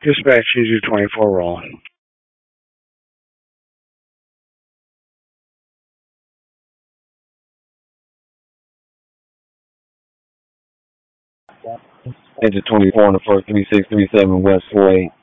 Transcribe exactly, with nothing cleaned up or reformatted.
Dispatch user twenty-four roll. Engine twenty-four on the first three six three seven West four eight.